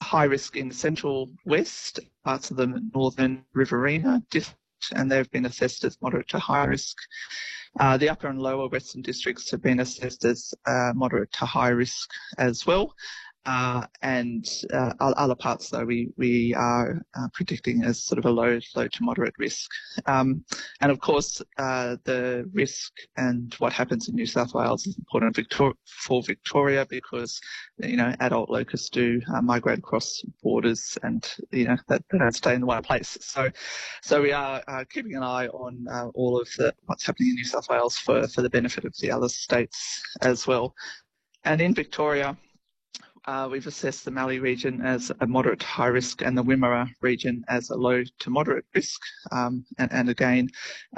high risk in the central west, parts of the northern Riverina district, and they've been assessed as moderate to high risk. The upper and lower western districts have been assessed as moderate to high risk as well. And other parts, though, we are predicting as sort of a low to moderate risk. And of course, the risk and what happens in New South Wales is important for Victoria because, adult locusts do migrate across borders and, that they don't stay in one place. So we are keeping an eye on all of what's happening in New South Wales for the benefit of the other states as well. And in Victoria, we've assessed the Mallee region as a moderate to high risk and the Wimmera region as a low to moderate risk. And again,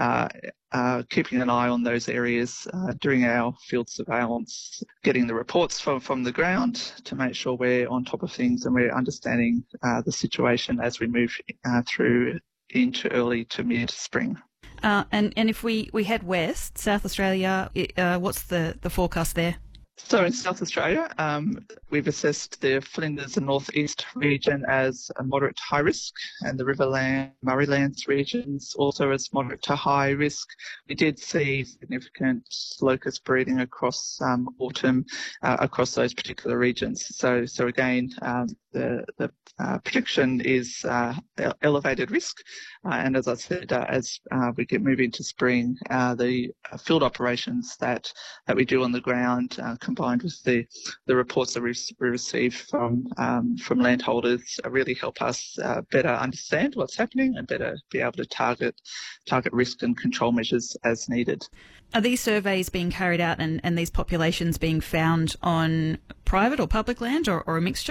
keeping an eye on those areas, doing our field surveillance, getting the reports from the ground to make sure we're on top of things and we're understanding the situation as we move through into early to mid spring. And if we head west, South Australia, what's the forecast there? So in South Australia, we've assessed the Flinders and North East region as a moderate to high risk and the Riverland, Murraylands regions also as moderate to high risk. We did see significant locust breeding across autumn across those particular regions. So again, the prediction is elevated risk. And as I said, as we move into spring, the field operations that we do on the ground, combined with the reports that we receive from landholders, really help us better understand what's happening and better be able to target risk and control measures as needed. Are these surveys being carried out and these populations being found on private or public land or a mixture?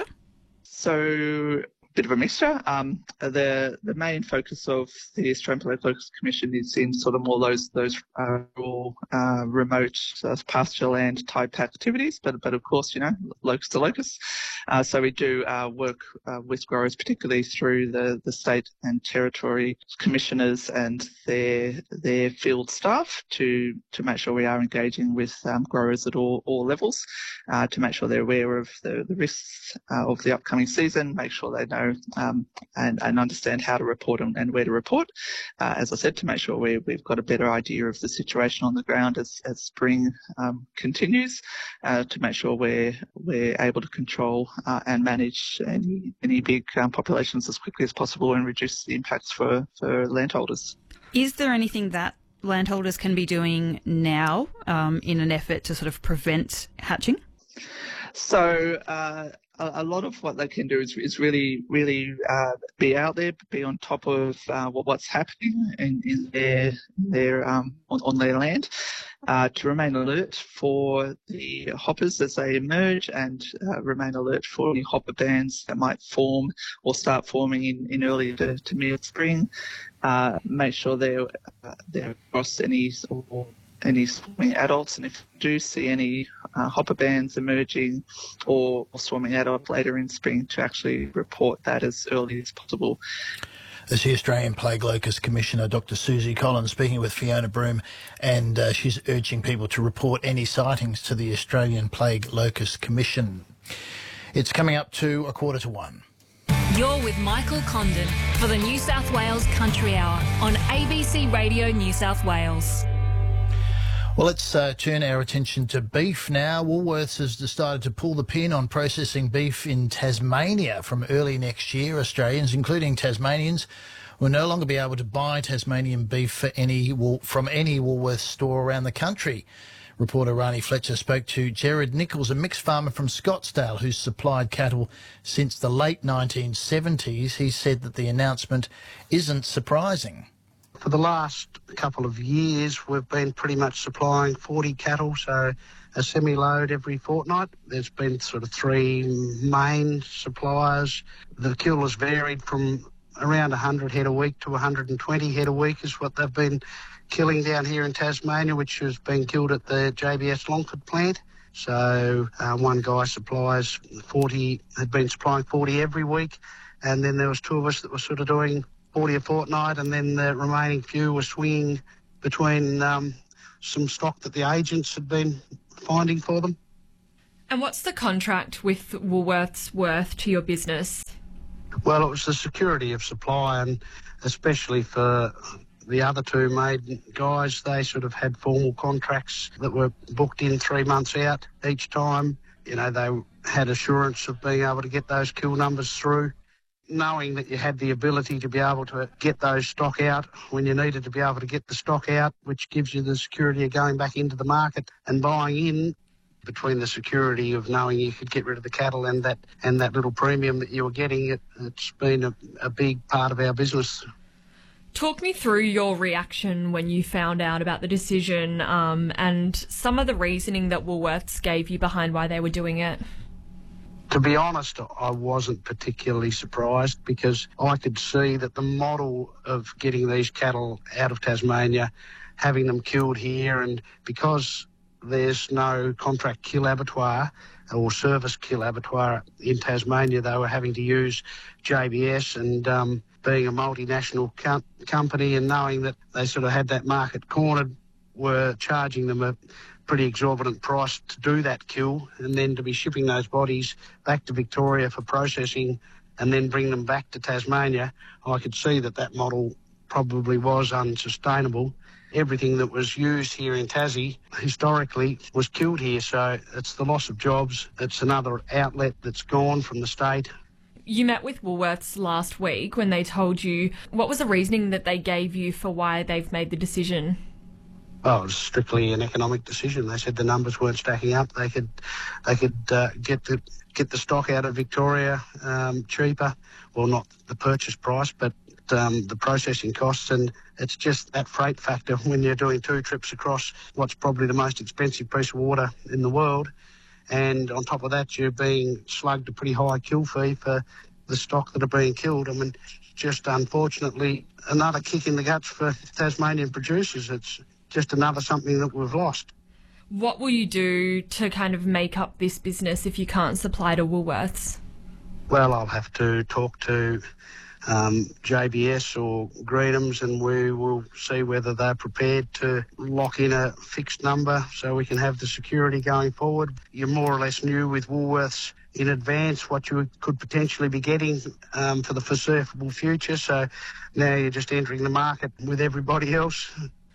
So bit of a mixture. The main focus of the Australian Pelagic Locust Commission is in sort of more those rural, remote pasture land type activities, but of course, locusts are locusts. So we do work with growers, particularly through the state and territory commissioners and their field staff to make sure we are engaging with growers at all levels to make sure they're aware of the risks of the upcoming season, make sure they know and understand how to report and where to report. As I said, to make sure we've got a better idea of the situation on the ground as spring continues, to make sure we're able to control and manage any big populations as quickly as possible and reduce the impacts for landholders. Is there anything that landholders can be doing now in an effort to sort of prevent hatching? So a lot of what they can do is really be out there, be on top of what's happening in their on their land, to remain alert for the hoppers as they emerge and remain alert for any hopper bands that might form or start forming in early to mid-spring. Make sure they're across any swarming adults, and if you do see any hopper bands emerging or swarming adults later in spring, to actually report that as early as possible. As the Australian Plague Locust Commissioner, Dr. Susie Collins, speaking with Fiona Broome, and she's urging people to report any sightings to the Australian Plague Locust Commission. It's coming up to 1:45. You're with Michael Condon for the New South Wales Country Hour on ABC Radio New South Wales. Well, let's turn our attention to beef now. Woolworths has decided to pull the pin on processing beef in Tasmania from early next year. Australians, including Tasmanians, will no longer be able to buy Tasmanian beef from any Woolworths store around the country. Reporter Rani Fletcher spoke to Gerard Nichols, a mixed farmer from Scottsdale who's supplied cattle since the late 1970s. He said that the announcement isn't surprising. For the last couple of years, we've been pretty much supplying 40 cattle, so a semi-load every fortnight. There's been sort of three main suppliers. The kill has varied from around 100 head a week to 120 head a week is what they've been killing down here in Tasmania, which has been killed at the JBS Longford plant. So one guy supplies 40, had been supplying 40 every week, and then there was two of us that were sort of doing 40 a fortnight, and then the remaining few were swinging between some stock that the agents had been finding for them. And what's the contract with Woolworths worth to your business? Well, it was the security of supply, and especially for the other two main guys, they sort of had formal contracts that were booked in 3 months out each time. You know, they had assurance of being able to get those kill numbers through, knowing that you had the ability to be able to get those stock out when you needed to be able to get the stock out, which gives you the security of going back into the market and buying in. Between the security of knowing you could get rid of the cattle and that little premium that you were getting, it's been a big part of our business. Talk me through your reaction when you found out about the decision and some of the reasoning that Woolworths gave you behind why they were doing it. To be honest, I wasn't particularly surprised because I could see that the model of getting these cattle out of Tasmania, having them killed here, and because there's no contract kill abattoir or service kill abattoir in Tasmania, they were having to use JBS, and being a multinational company and knowing that they sort of had that market cornered, were charging them a pretty exorbitant price to do that kill, and then to be shipping those bodies back to Victoria for processing and then bring them back to Tasmania. I could see that model probably was unsustainable. Everything that was used here in Tassie historically was killed here, so it's the loss of jobs. It's another outlet that's gone from the state. You met with Woolworths last week when they told you, what was the reasoning that they gave you for why they've made the decision? Oh, it was strictly an economic decision. They said the numbers weren't stacking up. They could get the stock out of Victoria cheaper. Well, not the purchase price, but the processing costs, and it's just that freight factor when you're doing 2 trips across what's probably the most expensive piece of water in the world, and on top of that you're being slugged a pretty high kill fee for the stock that are being killed. I mean, just unfortunately another kick in the guts for Tasmanian producers. It's just another something that we've lost. What will you do to kind of make up this business if you can't supply to Woolworths? Well, I'll have to talk to JBS or Greenhams, and we will see whether they're prepared to lock in a fixed number so we can have the security going forward. You more or less knew with Woolworths in advance what you could potentially be getting for the foreseeable future, so now you're just entering the market with everybody else.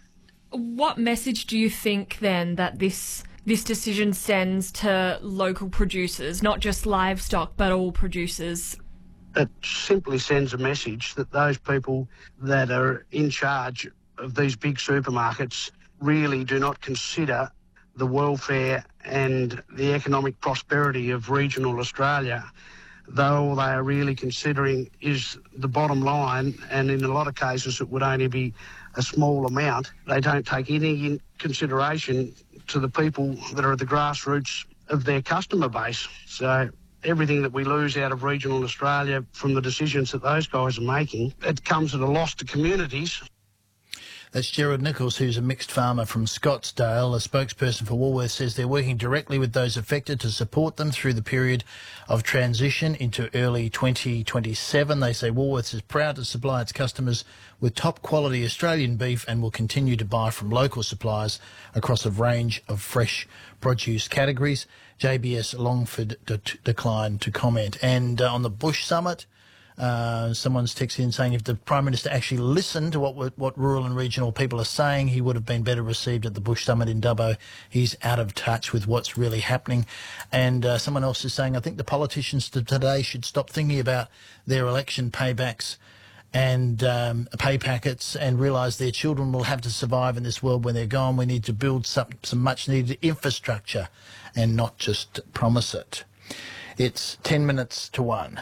What message do you think then that this decision sends to local producers, not just livestock but all producers? It simply sends a message that those people that are in charge of these big supermarkets really do not consider the welfare and the economic prosperity of regional Australia, though all they are really considering is the bottom line, and in a lot of cases it would only be a small amount. They don't take any consideration to the people that are at the grassroots of their customer base. So everything that we lose out of regional Australia from the decisions that those guys are making, it comes at a loss to communities. That's Gerald Nichols, who's a mixed farmer from Scottsdale. A spokesperson for Woolworths says they're working directly with those affected to support them through the period of transition into early 2027. They say Woolworths is proud to supply its customers with top quality Australian beef and will continue to buy from local suppliers across a range of fresh produce categories. JBS Longford declined to comment. And on the Bush Summit, someone's texted in saying if the Prime Minister actually listened to what rural and regional people are saying, he would have been better received at the Bush Summit in Dubbo. He's out of touch with what's really happening. And someone else is saying, I think the politicians today should stop thinking about their election paybacks and pay packets and realise their children will have to survive in this world when they're gone. We need to build some much-needed infrastructure and not just promise it. It's 10 minutes to 1.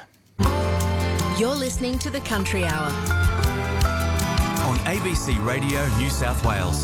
You're listening to the Country Hour on ABC Radio New South Wales.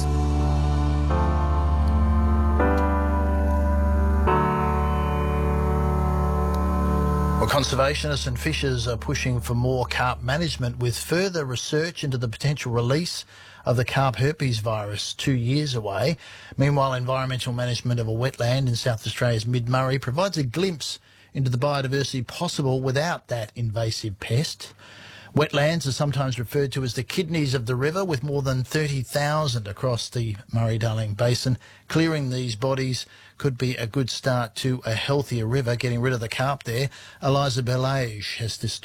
Well, conservationists and fishers are pushing for more carp management with further research into the potential release of the carp herpes virus 2 years away. Meanwhile, environmental management of a wetland in South Australia's Mid-Murray provides a glimpse into the biodiversity possible without that invasive pest. Wetlands are sometimes referred to as the kidneys of the river, with more than 30,000 across the Murray-Darling Basin. Clearing these bodies could be a good start to a healthier river, getting rid of the carp there. Eliza Belage has this story.